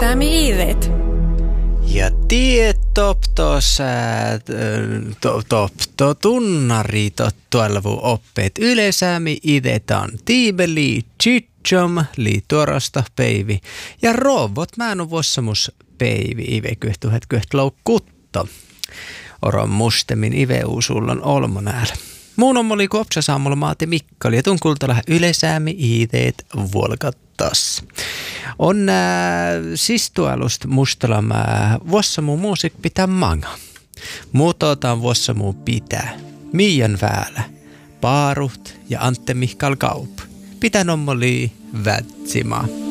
Ylesäämi iidet. Ja top tunnari tottualvu oppeet Ylesäämi idetan tiibeli chichom li tuorasta peivi ja rovot määnu vossamus peivi ive kyhtuhet kyhtloukutto. Oron mustemin ive uusullon olmonäällä. Muun on oli kopsa saamulla maati Mikkali ja tunkultala Ylesäämi ideet vuolkattas. On sistualust mustalam vuossamu muusik pitää manga. Muutotaan vuossamu pitää. Miian väälä. Paarut ja Antte Mihkal Kaup. Pitää nommoli vätsimaa.